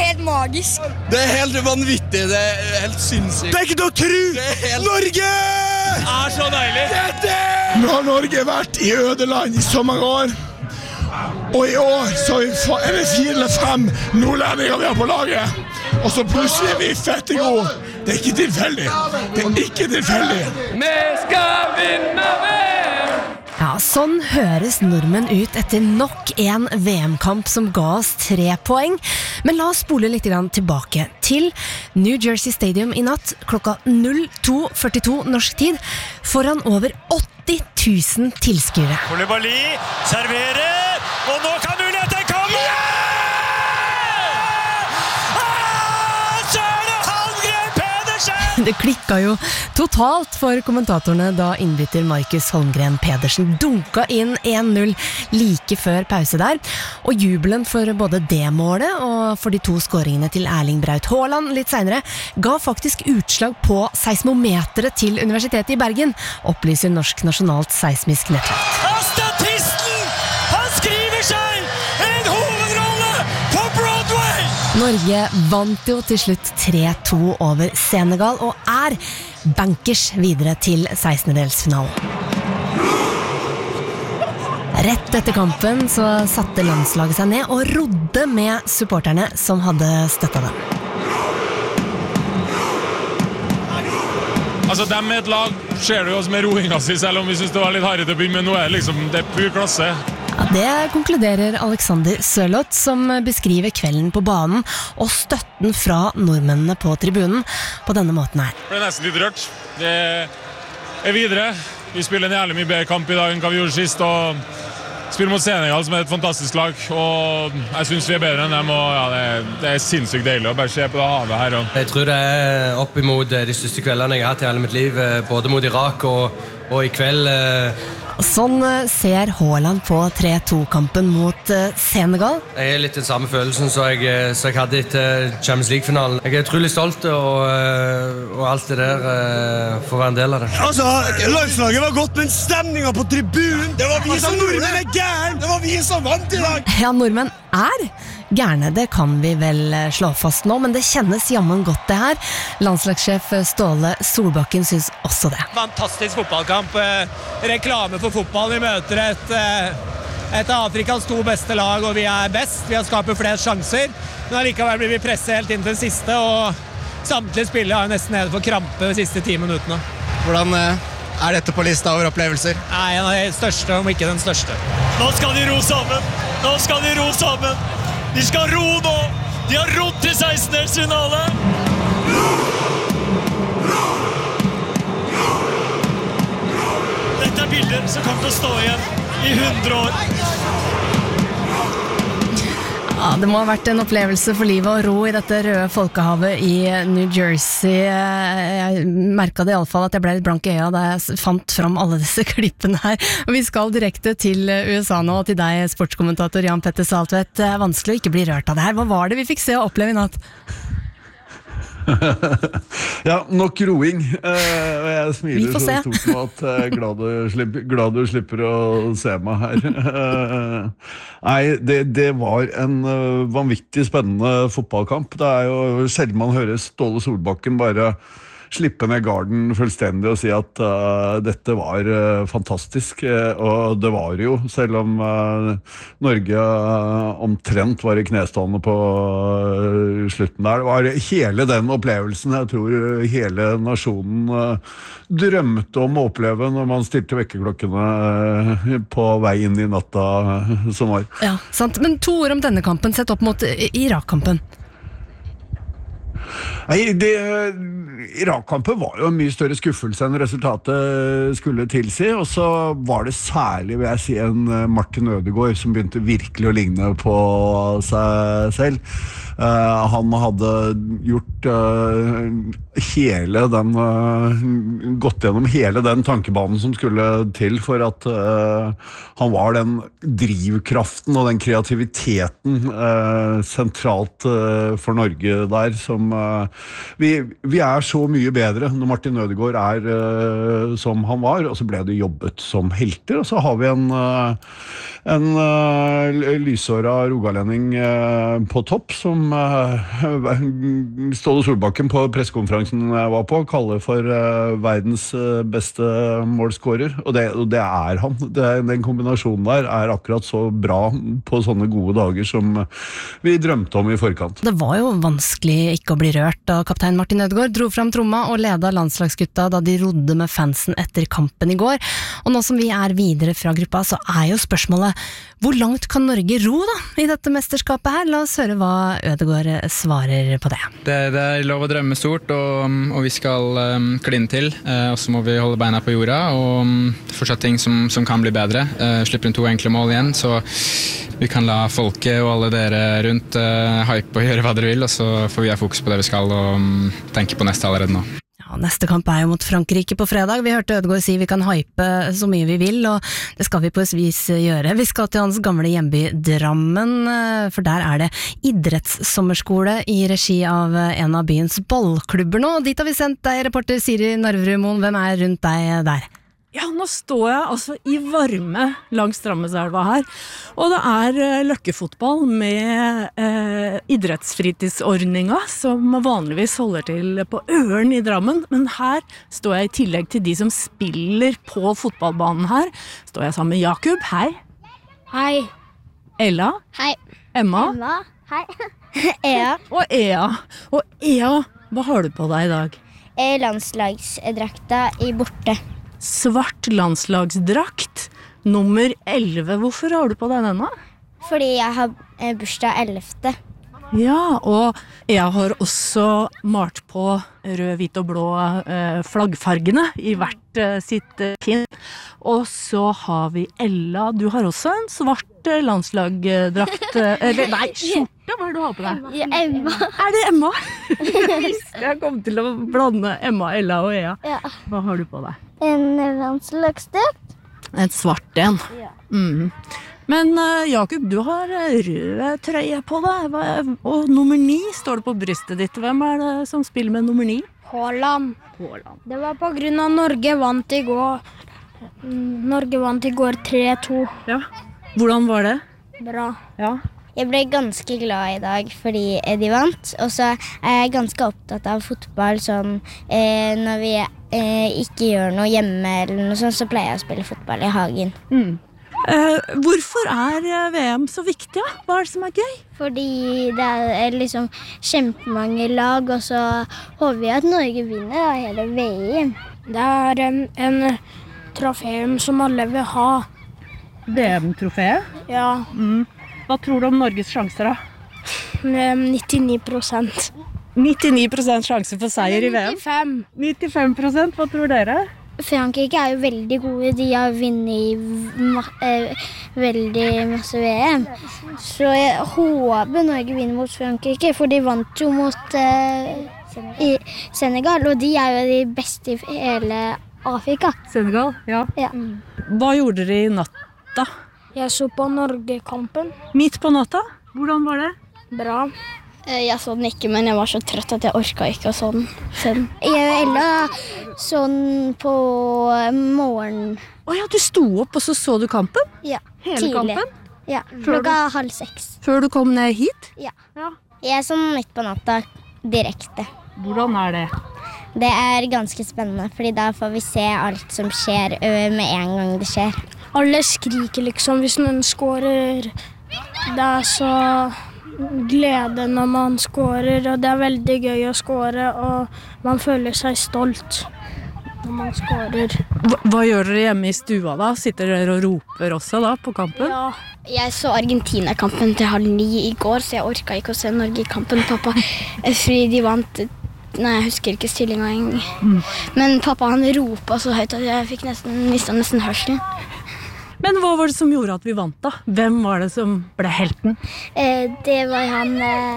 helt magisk. Det helt vanvittig, det helt sinnssykt. Det ikke til å tro! Norge! Det så deilig. Nå har Norge vært I ødeland I så mange år. Og I år så er det 4 eller 5 nordlendinger vi har på laget. Og så plutselig vi fette gode. Det ikke tilfeldig. Det ikke tilfeldig. Vi skal vinne VM! Ja, sånn høres nordmenn ut etter nok en VM-kamp som ga oss 3 poeng. Men la oss spole litt grann tilbake til New Jersey Stadium I natt klokka 02:42 norsk tid foran over 80 000 tilskuere. Koulibaly serverer, og nå kan muligheten komme! Det klikket jo totalt for kommentatorene da innbytter Markus Holmgren Pedersen dunka inn 1-0 like før pause der. Og jubelen for både det målet og for de 2 skåringene til Erling Braut Haaland litt senere ga faktisk utslag på seismometeret til Universitetet I Bergen, opplyser Norsk Nasjonalt Seismisk Nettverk. Norge vant jo til slutt 3-2 over Senegal og bankers videre til 16-delsfinalen. Rett etter kampen så satte landslaget seg ned og rodde med supporterne som hadde støttet dem. Altså, dem med et lag ser du oss med roinga si, selv om vi synes det var litt hardt å begynne med noe, det pur klasse. Ja, det konkluderer Alexander Sørloth, som beskriver kvelden på banen og støtten fra nordmennene på tribunen på denne måten her. Det nesten litt rørt. Det videre. Vi spiller en jævlig mye bedre kamp I dag enn hva vi gjorde sist, og spiller mot Senegal, som et fantastisk lag, og jeg synes vi bedre enn dem, og ja, det sinnssykt deilig å bare se på det havet her. Jeg tror det opp imot de største kveldene jeg har hatt I hele mitt liv, både mot Irak og I kveld. Sånn ser Haaland på 3-2-kampen mot Senegal. Jeg litt den samme følelsen som jeg hadde etter Champions League-finalen. Jeg utrolig stolt og alt det der for å være en del av det. Altså, landslaget var godt, men stemningen på tribunen, det var vi som nordmenn gæren! Det var vi som vant I dag! Ja, nordmenn gærne, det kan vi vel slå fast nå, men det kjennes jammen godt det her. Landslagssjef Ståle Solbakken synes også det. Fantastisk fotballkamp, reklame for fotball. Vi møter et av Afrikas 2 beste lag, og vi best. Vi har skapet flest sjanser, men allikevel blir vi presset helt inn til den siste, og samtlige spillere har nesten nede for krampe de siste 10 minuttene. Hvordan dette på lista over opplevelser? Nei, en av de største, om ikke den største. Nå skal de ro sammen! Nå skal de ro sammen! De skal ro nå! De har rodd til 16-delsfinale! Dette bilder som kommer til å stå igjen I 100 år. Ja, det må ha vært en opplevelse for livet å ro I dette røde folkehavet I New Jersey. Jeg merket det I alle fall at jeg ble litt blank I øya da jeg fant fram alle disse klippene her. Og vi skal direkte til USA nå, og til deg, sportskommentator Jan Petter Saltvedt. Det vanskelig å ikke bli rørt av det her. Hva var det vi fikk se og oppleve I natt? Ja, nok roing. Og jeg smiler så stort med at glad du slipper å se meg her. Nei, det var en vanvittig spennende fotballkamp. Det jo sjelden man hører Ståle Solbakken bare slippe ned garden fullstendig og si at dette var fantastisk, og det var jo, selv om Norge omtrent var I knestående på slutten der. Det var hele den opplevelsen jeg tror hele nasjonen drømte om å oppleve når man stilte vekkerklokkene på vei inn I natta som var. Ja, sant. Men 2 ord om denne kampen sett opp mot Irak-kampen. Nei, Irak-kampen var jo en mye større skuffelse enn resultatet skulle tilsi, og så var det særlig, vil jeg si, en Martin Ødegaard som begynte virkelig å ligne på seg selv. Han hadde gjort gått gjennom hele den tankebanen som skulle til for at han var den drivkraften og den kreativiteten sentralt for Norge der som vi så mye bedre når Martin Ødegaard som han var, og så ble det jobbet som helter, og så har vi en lysåra rogalending på topp som som Ståle Solbakken på pressekonferansen jeg var på, kaller for verdens beste målskårer, og det han. Den kombinasjonen der akkurat så bra på sånne gode dager som vi drømte om i forkant. Det var jo vanskelig ikke å bli rørt da kaptein Martin Ødegaard dro fram tromma og ledet landslagsgutta da de rodde med fansen etter kampen i går. Og nå som vi videre fra gruppa, så jo spørsmålet hvor langt kan Norge ro da i dette mesterskapet her? La oss høre hva Ødegaard svarer på det. Det lov å drømme stort, og vi skal kline til, og så må vi holde beina på jorda, og fortsatt ting som kan bli bedre. Slipper inn 2 enkle mål igjen, så vi kan la folket og alle dere rundt hype og gjøre hva dere vil, og så får vi ha fokus på det vi skal, og tenke på neste allerede nå. Ja, neste kamp jo mot Frankrike på fredag. Vi hørte Ødegaard si vi kan hype så mye vi vil, og det skal vi på et vis gjøre. Vi skal til hans gamle hjemby Drammen, for der det idrettssommerskole i regi av en av byens ballklubber nå. Dit har vi sendt deg, reporter Siri Narverud Moen. Hvem rundt deg der? Ja, nå står jeg altså i varme langs Drammenselva her, og det løkkefotball med idrettsfritidsordninga som vanligvis holder til på Øren i Drammen, men her står jeg i tillegg til de som spiller på fotballbanen her, står jeg sammen med Jakob, hei. Hei. Ella. Hei. Emma. Emma, hei. Ea. Og Ea. Og Ea, hva har du på deg i dag? Landslagsdrakta i borte. Svart landslagsdrakt, nummer 11. Hvorfor har du på deg denne? Fordi jeg har bursdag 11. Ja, og jeg har også malt på rød, hvit og blå flaggfargene i hvert sitt pinn. Og så har vi Ella. Du har også en svart landslagsdrakt. Nei, skjorte, hva du har på deg? Emma. Det Emma? Jeg kom til å blande Emma, Ella og Ea. Ja. Hva har du på deg? En landslagsdrakt. En svart en. Ja. Men Jakob, du har rød trøye på deg, og nummer 9 står det på brystet ditt. Hvem det som spiller med nummer 9? Haaland. Det var på grunn av Norge vant i går. Norge vant i går 3-2. Ja. Hvordan var det? Bra. Ja. Jeg ble ganske glad i dag fordi de vant, og så jeg ganske opptatt av fotball, sånn når vi ikke gjør noe hjemme eller noe sånt, så pleier jeg å spille fotball i hagen. Hvorfor VM så viktig? Ja? Hva det som gøy? Fordi det liksom kjempemange lag, og så håper vi at Norge vinner da, hele VM. Det en trofeum som alle vil ha. VM-trofeet? Ja. Hva tror du om Norges sjanser da? 99%. 99% sjanse for seier i VM? 95%, hva tror dere? Frankrike jo veldig gode, de har vunnet veldig masse VM. Så jeg håper Norge vinner mot Frankrike, for de vant jo mot Senegal, og de jo de beste i hele Afrika. Senegal, ja. Hva gjorde dere i natt da? Jeg så på Norge-kampen. Midt på natta? Hvordan var det? Bra. Jeg så den ikke, men jeg var så trøtt at jeg orket ikke å så den. Jeg og Ella så den på morgenen. Åja, du sto opp og så du kampen? Ja, hele tidlig. Kampen? Ja, klokka 5:30. Før du kom ned hit? Ja. Jeg så den midt på natta, direkte. Hvordan det? Det ganske spennende, fordi da får vi se alt som skjer med en gang det skjer. Alle skriker liksom hvis noen skårer. Det så glede når man skårer, og det veldig gøy å skåre, og man føler seg stolt når man skårer. Hva gjør dere hjemme i stua da? Sitter dere og roper også da på kampen? Ja. Jeg så Argentina-kampen til 8:30 i går, så jeg orket ikke å se Norge i kampen, pappa. Fordi de vant. Nei, jeg husker ikke stillingen. Men pappa han ropet så høyt at jeg fikk mistet nesten hørselen. Men hva var det som gjorde at vi vant da? Hvem var det som ble helten? Det var han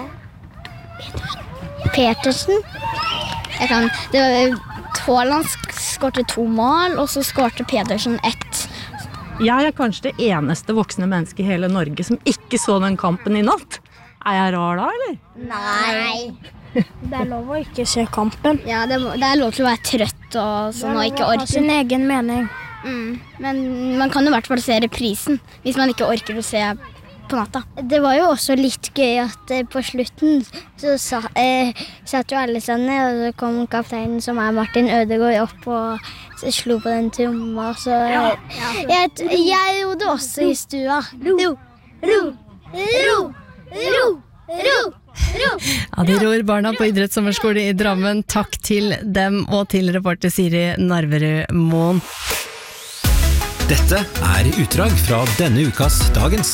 Petersen. Det var Haaland skårte 2 mål, og så skårte Petersen 1. Jeg kanskje det eneste voksne mennesket i hele Norge som ikke så den kampen i natt. Jeg rar da, eller? Nei. Det lov å ikke se kampen. Ja, det lov til å være trøtt og sånn, og ikke orke. Sin egen mening. Men man kan jo i hvert fall se reprisen, hvis man ikke orker å se på natta. Det var jo også litt gøy at på slutten så satt jo alle sånn ned, og så kom kapteinen som Martin Ødegaard opp og slo på den tromma, så jeg gjorde det også i stua. Ro, ro, ro, ro, ro. Ja, de ror barna på idrettssommerskole i Drammen. Takk til dem og til reporter Siri Narverud Moen. Dette utdrag fra denne ukas Dagens.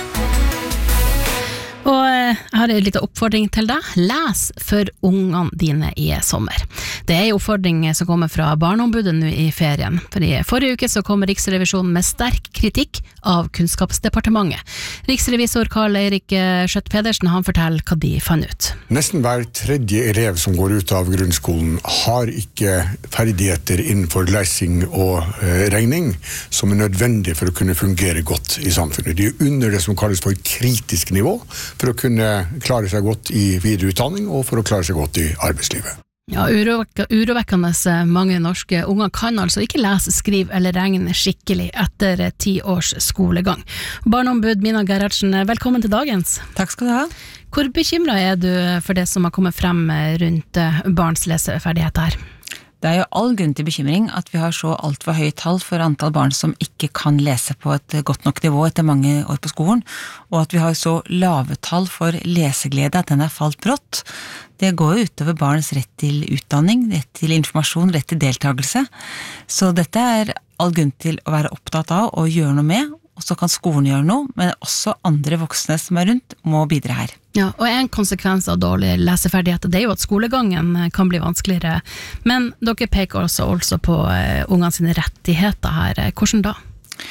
Og jeg har en liten oppfordring til deg. Les for ungene dine i sommer. Det en oppfordring som kommer fra Barneombudet nå i ferien. For i forrige uke så kom Riksrevisjonen med sterk kritikk av Kunnskapsdepartementet. Riksrevisor Karl Eirik Skjøtt Pedersen, han forteller hva de fant ut. Nesten hver tredje elev som går ut av grunnskolen har ikke ferdigheter innenfor lesing og regning som nødvendig for å kunne fungere godt i samfunnet. De under det som kalles for kritisk nivå, for å kunne klare seg godt i videre utdanning og for å klare seg godt i arbeidslivet. Ja, urovekkende mange norske unger kan altså ikke lese, skrive eller regne skikkelig etter 10 års skolegang. Barneombud Mina Gerhardsen, velkommen til Dagens. Takk skal du ha. Hvor bekymret du for det som har kommet frem rundt barns leseferdigheter her? Det jo all grunn til bekymring at vi har så alt for høye tall for antall barn som ikke kan lese på et godt nok nivå etter mange år på skolen, og at vi har så lave tall for leseglede at den falt brått. Det går jo utover barns rett til utdanning, rett til informasjon, rett til deltakelse. Så dette all grunn til å være opptatt av og gjøre noe med, og så kan skolen gjøre noe, men også andre voksne som rundt må bidra her. Ja, og en konsekvens av dårlig leseferdigheter, det jo at skolegangen kan bli vanskeligere, men dere peker også på ungene sine rettigheter her. Hvordan da?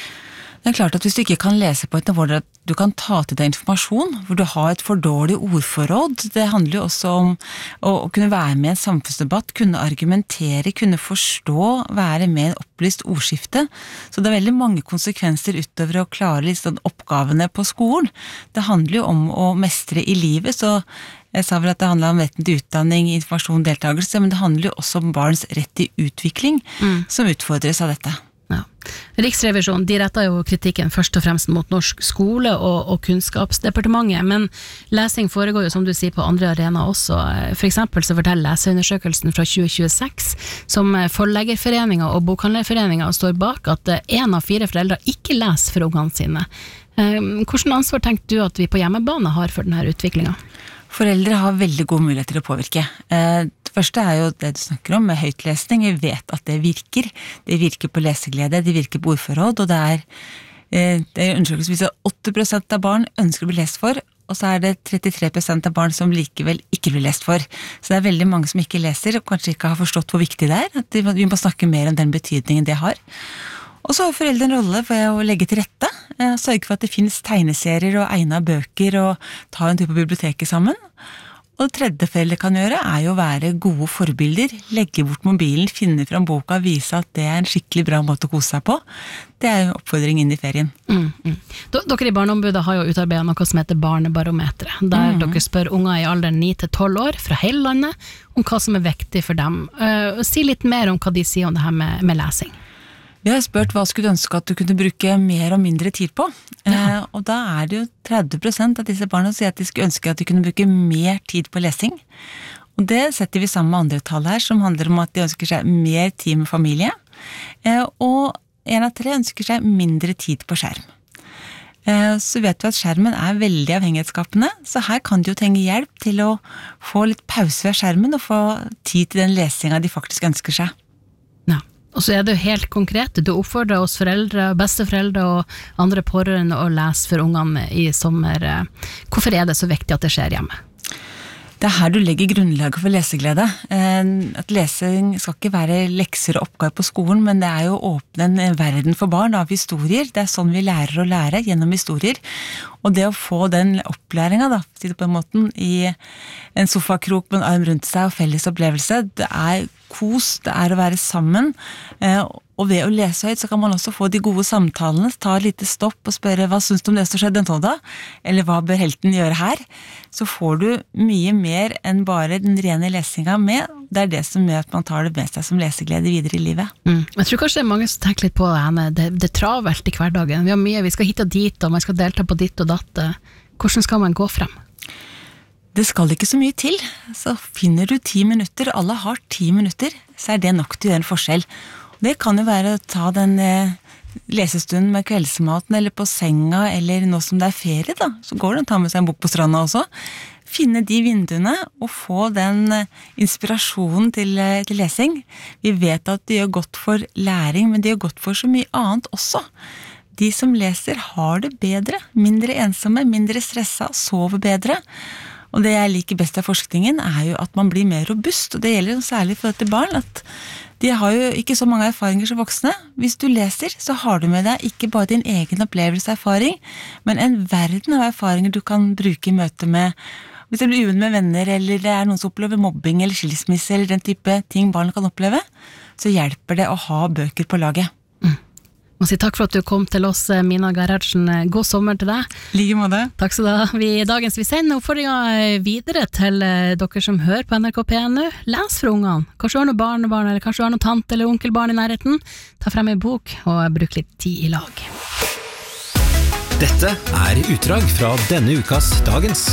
Det klart at hvis du ikke kan lese på et nivå hvor du kan ta til deg informasjon, hvor du har et for dårlig ordforråd, det handler jo også om å kunne være med i en samfunnsdebatt, kunne argumentere, kunne forstå, være med i en opplyst ordskifte. Så det veldig mange konsekvenser utover å klare oppgavene på skolen. Det handler jo om å mestre i livet, så jeg sa vel at det handler om retten til utdanning, informasjon, deltakelse, men det handler jo også om barns rett til utvikling, som utfordres av dette. Ja. Riksrevisjonen, de retter jo kritikken først og fremst mot norsk skole og Kunnskapsdepartementet, men lesing foregår jo som du sier på andre arenaer også. For eksempel så forteller leseundersøkelsen fra 2026, som Forleggerforeningen og Bokhandlerforeningen står bak, at 1 av 4 foreldre ikke leser for ungene sine. Hvordan ansvar tenker du at vi på hjemmebane har for denne utviklingen? Foreldre har veldig gode muligheter til å påvirke. Det første jo det du snakker om med høytlesning. Vi vet at det virker. Det virker på leseglede, det virker på ordforråd, og det undersøkelse viser at 80% av barn ønsker å bli lest for, og så det 33% av barn som likevel ikke blir lest for. Så det veldig mange som ikke leser, og kanskje ikke har forstått hvor viktig det at vi må snakke mer om den betydningen det har. Og så har foreldre en rolle for å legge til rette, sørge for at det finnes tegneserier og egnede bøker og ta en tur på biblioteket sammen. Og det tredje foreldre kan gjøre jo å være gode forbilder, legge bort mobilen, finne fram boka, vise at det en skikkelig bra måte å kose seg på. Det en oppfordring inn i ferien. Dere i Barneombudet har jo utarbeidet noe som heter Barnebarometeret, der dere spør unger i alderen 9-12 år fra hele landet om hva som viktig for dem. Si litt mer om hva de sier om det her med lesing. Vi har spurt hva skulle du ønske at du kunne bruke mer og mindre tid på, og da det jo 30% av disse barna som sier at de skulle ønske at de kunne bruke mer tid på lesing. Og det setter vi sammen med andre tall her, som handler om at de ønsker seg mer tid med familie, og 1 av 3 ønsker seg mindre tid på skjerm. Så vet vi at skjermen veldig avhengighetsskapende, så her kan de jo trenge hjelp til å få litt pause ved skjermen og få tid til den lesingen de faktisk ønsker seg. Og så det jo helt konkret, du oppfordrer oss foreldre, besteforeldre og andre pårørende å lese for ungene i sommer. Hvorfor det så viktig at det skjer hjemme? Det her du legger grunnlaget for leseglede. At lesing skal ikke være lekser og oppgaver på skolen, men det jo å åpne en verden for barn av historier. Det sånn vi lærer å lære gjennom historier. Og det å få den opplæringen, da, på en måte, i en sofakrok med en arm rundt seg og felles opplevelse, det kos, det å være sammen, Og ved å lese høyt så kan man også få de gode samtalene, ta et lite stopp og spørre hva synes du om det som skjedde nå da? Eller hva bør helten gjøre her? Så får du mye mer enn bare den rene lesinga med. Det det som gjør at man tar det med seg som leseglede videre i livet. Jeg tror kanskje det mange som tenker litt på det travelt i hverdagen. Vi har mye, vi skal hit og dit, og man skal delta på ditt og datt. Hvordan skal man gå frem? Det skal ikke så mye til, så finner du 10 minutter, alle har 10 minutter, så det nok til å gjøre en forskjell. Det kan jo være å ta den lesestunden med kveldsmaten, eller på senga, eller nå som det ferie da, så går det å ta med seg en bok på stranda også. Finne de vinduene, og få den inspirasjonen til lesing. Vi vet at det gjør godt for læring, men det gjør godt for så mye annet også. De som leser har det bedre, mindre ensomme, mindre stresset, sover bedre. Og det jeg liker best av forskningen jo at man blir mer robust, og det gjelder jo særlig for dette barn, at de har jo ikke så mange erfaringer som voksne. Hvis du leser, så har du med deg ikke bare din egen opplevelse og erfaring, men en verden av erfaringer du kan bruke i møte med, hvis det blir uvent med venner, eller det noen som opplever mobbing eller skilsmisse, eller den type ting barn kan oppleve, så hjelper det å ha bøker på laget. Og si takk for at du kom til oss, Mina Gerhardsen. God sommer til deg. Like måte. Takk skal du ha. Dagens vi sender oppfordringen videre til dere som hører på NRK P1 nå. Les for ungene. Kanskje du har noen barnebarn, eller kanskje du har noen tante eller onkelbarn i nærheten. Ta frem en bok og bruk litt tid i lag. Dette utdrag fra denne ukas Dagens.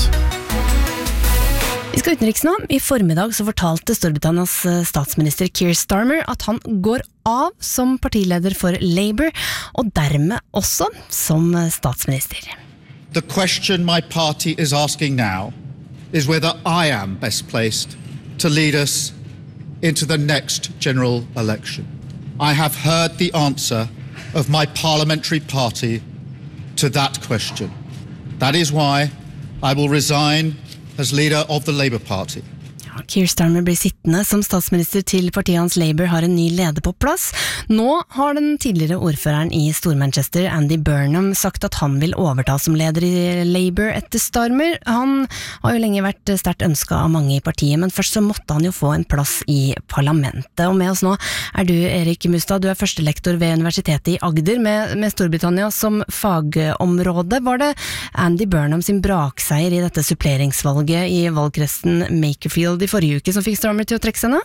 Vi skal utenriks nå. I formiddag så fortalte Storbritannias statsminister Keir Starmer at han går av som partileder for Labour, og dermed også som statsminister. The question my party is asking now is whether I am best placed to lead us into the next general election. I have heard the answer of my parliamentary party to that question. That is why I will resign as leader of the Labour Party. Keir Starmer blir sittende som statsminister til partiet hans Labour har en ny leder på plass. Nå har den tidligere ordføreren i Stor-Manchester, Andy Burnham, sagt at han vil overta som leder i Labour etter Starmer. Han har jo lenge vært sterkt ønsket av mange i partiet, men først så måtte han jo få en plass i parlamentet. Og med oss nå du, Erik Mustad, du førstelektor ved Universitetet i Agder med Storbritannia som fagområde. Var det Andy Burnham sin brakseier i dette suppleringsvalget i valgkretsen Makerfield i forrige uke som fikk Starmer til å trekke seg ned?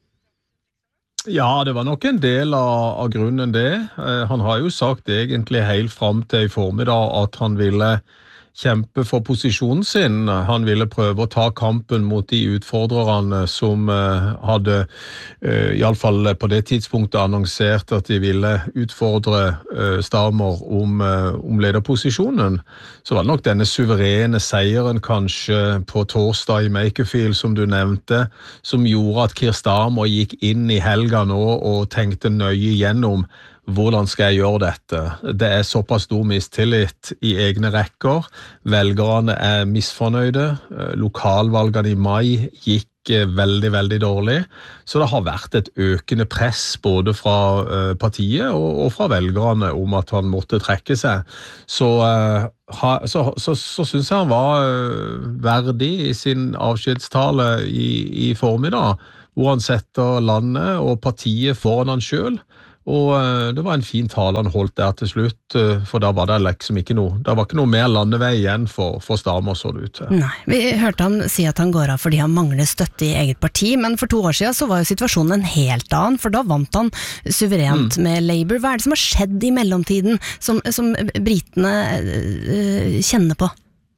Ja, det var nok en del av grunnen det. Han har jo sagt egentlig helt frem til i formiddag at han ville kjempe for posisjonen sin. Han ville prøve å ta kampen mot de utfordrerne som hadde, i alle fall på det tidspunktet, annonsert at de ville utfordre Starmer om lederposisjonen. Så var det nok denne suverene seieren kanskje på torsdag i Makerfield, som du nevnte, som gjorde at Keir Starmer gikk inn i helga nå og tenkte nøye gjennom hvordan skal jeg gjøre dette? Det såpass stor mistillit i egne rekker. Velgerne misfornøyde. Lokalvalgene i mai gikk veldig, veldig dårlig. Så det har vært et økende press både fra partiet og fra velgerne om at han måtte trekke seg. Så synes jeg han var verdig i sin avskjedstale i formiddag, hvor han setter landet og partiet foran han selv. Og det var en fin tale han holdt der til slutt, for da var det liksom ikke noe, det var ikke noe mer landevei igjen for Starmer, så det ut. Nei, vi hørte han si at han går av fordi han mangler støtte i eget parti, men for 2 år siden så var jo situasjonen en helt annen, for da vant han suverent med Labour. Hva det som har skjedd i mellomtiden som britene kjenner på?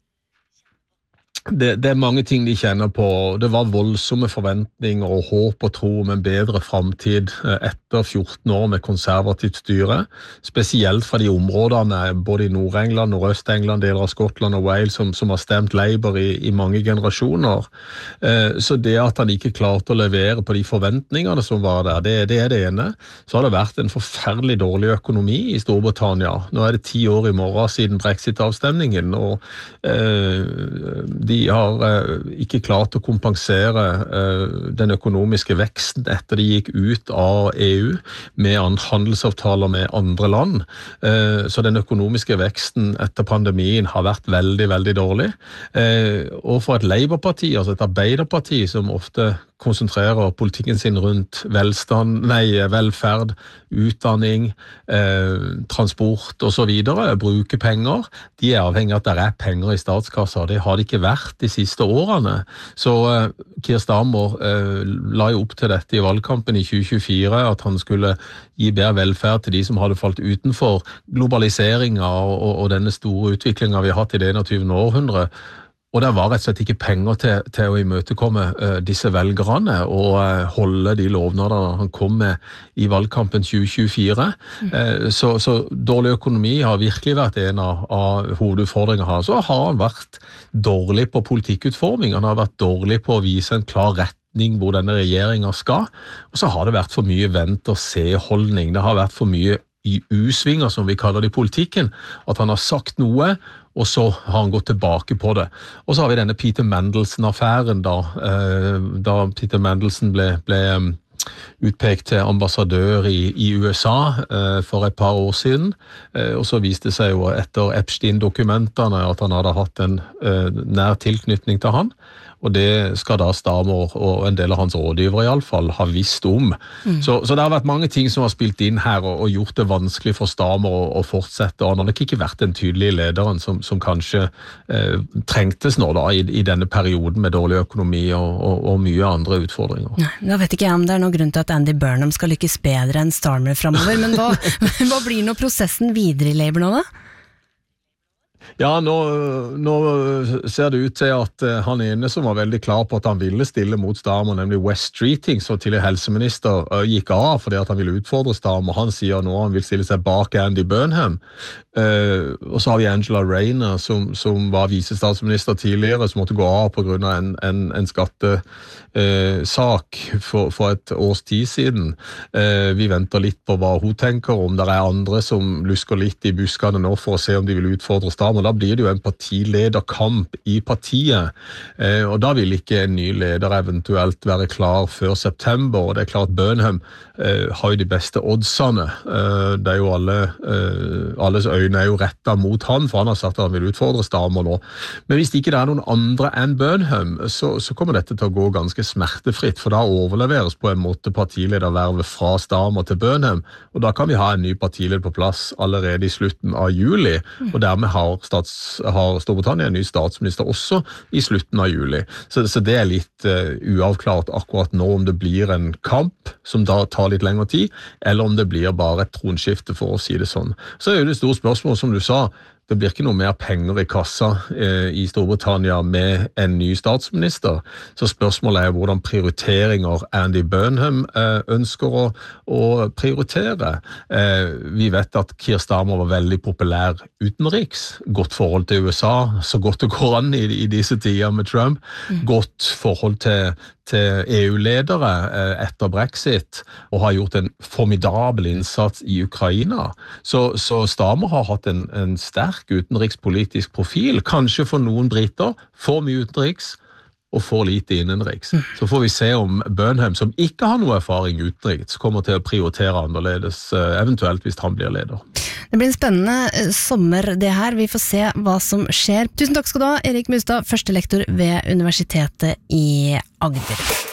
Det mange ting de kjenner på. Det var voldsomme forventninger og håp og tro om en bedre fremtid etter 14 år med konservativt styre, spesielt fra de områdene både i Nord-England, Nordøst-England, deler av Skottland og Wales som har stemt Labour i mange generasjoner. Så det at han ikke klarte å levere på de forventningene som var der, det det ene. Så har det vært en forferdelig dårlig økonomi i Storbritannia. Nå det 10 år i morgen siden Brexit-avstemningen, og de har ikke klart å kompensere den økonomiske veksten etter de gikk ut av EU med handelsavtaler med andre land. Så den økonomiske veksten etter pandemien har vært veldig, veldig dårlig. Og for et Labour-parti, altså et Arbeiderparti som ofte konsentrerer politikken sin rundt velferd, utdanning, transport og så videre, bruker penger. De avhengig av at det penger i statskassa. Det har det ikke vært de siste årene. Så Keir Starmer la jo opp til dette i valgkampen i 2024, at han skulle gi bedre velferd til de som hadde falt utenfor globaliseringen og denne store utviklingen vi har hatt i det 21. århundre. Og det var rett og slett ikke penger til å imøtekomme disse velgerne og holde de lovnadene han kom med i valgkampen 2024. Så dårlig økonomi har virkelig vært en av hovedutfordringene her. Så har han vært dårlig på politikkutforming, han har vært dårlig på å vise en klar retning hvor denne regjeringen skal, og så har det vært for mye vent-og-se-holdning. Det har vært for mye i U-svinger, som vi kaller det i politikken, at han har sagt noe, og så har han gått tilbake på det. Og så har vi denne Peter Mandelson-affæren da Peter Mandelson ble utpekt til ambassadør i USA for et par år siden, og så viste det seg jo etter Epstein-dokumentene at han hadde hatt en nær tilknytning til han, og det skal da Starmer og en del av hans rådgivere i alle fall ha visst om. Så det har vært mange ting som har spilt inn her og gjort det vanskelig for Starmer å fortsette, og han har nok ikke vært den tydelige lederen som kanskje trengtes nå da i denne perioden med dårlig økonomi og mye andre utfordringer. Da vet ikke jeg om det noen grunn til at Andy Burnham skal lykkes bedre enn Starmer fremover, men hva blir nå prosessen videre i Labour nå da? Ja, nå ser det ut til at han ene som var veldig klar på at han ville stille mot Starmer, nemlig Wes Streeting, som tidligere helseminister, gikk av fordi at han ville utfordre Starmer. Han sier nå han vil stille seg bak Andy Burnham. Og så har vi Angela Rayner, som var visestatsminister tidligere, som måtte gå av på grunn av en skattesak for et års tid siden. Vi venter litt på hva hun tenker, om det andre som lusker litt i buskene nå for å se om de vil utfordre Starmer. Da blir det jo en partilederkamp i partiet, og da vil ikke en ny leder eventuelt være klar før september, og det klart Burnham har jo de beste oddsene. Det jo alles øyne jo rettet mot han, for han har sagt at han vil utfordre Starmer nå. Men hvis ikke det noen andre enn Burnham, så kommer dette til å gå ganske smertefritt, for da overleveres på en måte partiledervervet fra Starmer til Burnham, og da kan vi ha en ny partileder på plass allerede i slutten av juli, og dermed har Storbritannia en ny statsminister også i slutten av juli. Så det litt uavklart akkurat nå om det blir en kamp som da tar litt lengre tid, eller om det blir bare et tronskifte, for å si det sånn. Så jo det store spørsmål, som du sa, det blir ikke noe mer penger i kassa i Storbritannia med en ny statsminister. Så spørsmålet hvordan prioriteringer Andy Burnham ønsker å prioritere. Vi vet at Keir Starmer var veldig populær utenriks. Godt forhold til USA, så godt det går an i disse tider med Trump. Godt forhold til EU-ledere etter Brexit, og har gjort en formidabel innsats i Ukraina. Så Starmer har hatt en sterk utenrikspolitisk profil, kanskje for noen briter, for mye utenriks, og for lite innenriks. Så får vi se om Burnham, som ikke har noe erfaring utenriks, kommer til å prioritere annerledes, eventuelt hvis han blir leder. Det blir en spennende sommer det her, vi får se hva som skjer. Tusen takk skal du ha, Erik Mustad, første lektor ved Universitetet i Agder.